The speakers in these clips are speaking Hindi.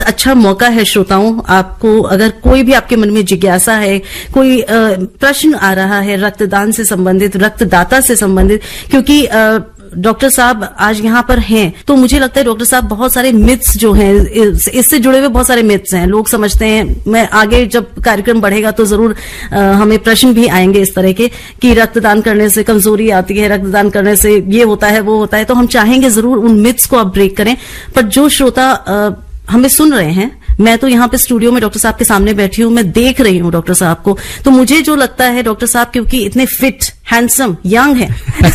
अच्छा मौका है श्रोताओं, आपको अगर कोई भी आपके मन में जिज्ञासा है, कोई प्रश्न आ रहा है रक्तदान से संबंधित, रक्तदाता से संबंधित, क्योंकि डॉक्टर साहब आज यहाँ पर हैं, तो मुझे लगता है डॉक्टर साहब बहुत सारे मिथ्स जो हैं, इससे जुड़े हुए बहुत सारे मिथ्स हैं। लोग समझते हैं, मैं आगे जब कार्यक्रम बढ़ेगा तो जरूर हमें प्रश्न भी आएंगे इस तरह के कि रक्तदान करने से कमजोरी आती है, रक्तदान करने से ये होता है वो होता है, तो हम चाहेंगे जरूर उन मिथ्स को आप ब्रेक करें। पर जो श्रोता हमें सुन रहे हैं, मैं तो यहाँ पे स्टूडियो में डॉक्टर साहब के सामने बैठी हूँ, मैं देख रही हूँ डॉक्टर साहब को, तो मुझे जो लगता है डॉक्टर साहब क्योंकि इतने फिट, हैंडसम, यंग है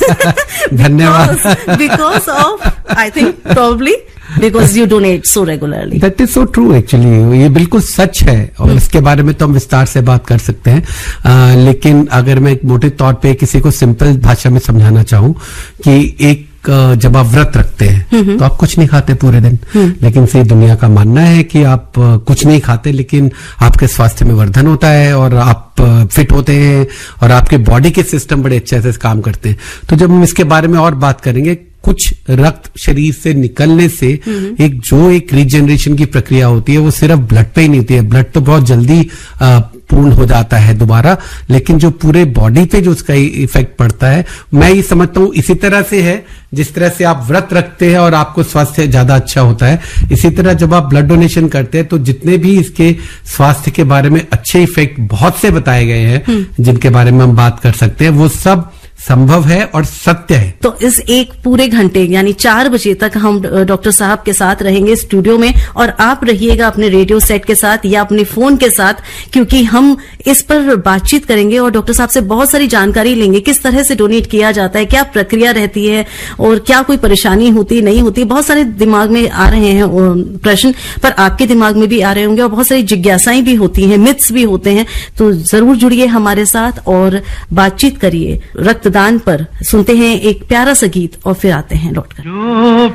धन्यवाद। Because of I think probably because you donate so regularly. That is so true actually, ये बिल्कुल सच है और इसके बारे में तो हम विस्तार से बात कर सकते हैं, लेकिन अगर मैं एक मोटे तौर पे किसी को सिंपल भाषा में समझाना चाहूं कि एक जब आप व्रत रखते हैं तो आप कुछ नहीं खाते पूरे दिन, लेकिन से दुनिया का मानना है कि आप कुछ नहीं खाते लेकिन आपके स्वास्थ्य में वर्धन होता है और आप फिट होते हैं और आपके बॉडी के सिस्टम बड़े अच्छे से काम करते हैं। तो जब हम इसके बारे में और बात करेंगे, कुछ रक्त शरीर से निकलने से एक रीजनरेशन की प्रक्रिया होती है, वो सिर्फ ब्लड पे ही नहीं होती है, ब्लड तो बहुत जल्दी पूर्ण हो जाता है दोबारा, लेकिन जो पूरे बॉडी पे जो उसका इफेक्ट पड़ता है, मैं ये समझता हूं इसी तरह से है जिस तरह से आप व्रत रखते हैं और आपको स्वास्थ्य ज्यादा अच्छा होता है, इसी तरह जब आप ब्लड डोनेशन करते हैं तो जितने भी इसके स्वास्थ्य के बारे में अच्छे इफेक्ट बहुत से बताए गए हैं जिनके बारे में हम बात कर सकते हैं, वो सब संभव है और सत्य है। तो इस एक पूरे घंटे यानी 4 बजे तक हम डॉक्टर साहब के साथ रहेंगे स्टूडियो में, और आप रहिएगा अपने रेडियो सेट के साथ या अपने फोन के साथ, क्योंकि हम इस पर बातचीत करेंगे और डॉक्टर साहब से बहुत सारी जानकारी लेंगे, किस तरह से डोनेट किया जाता है, क्या प्रक्रिया रहती है और क्या कोई परेशानी होती नहीं होती। बहुत सारे दिमाग में आ रहे हैं प्रश्न, पर आपके दिमाग में भी आ रहे होंगे और बहुत सारी जिज्ञासाएं भी होती हैं, मिथ्स भी होते हैं, तो जरूर जुड़िए हमारे साथ और बातचीत करिए। रक्तदान पर सुनते हैं एक प्यारा सा गीत और फिर आते हैं लौटकर।